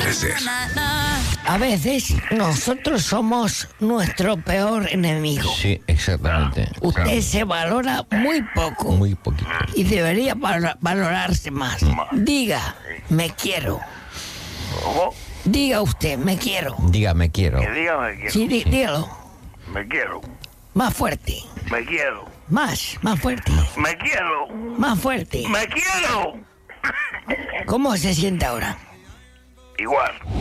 acontecer. A veces nosotros somos nuestro peor enemigo. Sí, exactamente. Usted se valora muy poco. Muy poquito. Y debería valorarse más. Diga, me quiero. ¿Cómo? Diga usted, me quiero. Diga, me quiero. Que diga me quiero. Sí, dígalo. Me quiero. Más fuerte. Me quiero. Más fuerte. Me quiero. Más fuerte. Me quiero. ¿Cómo se siente ahora? Igual.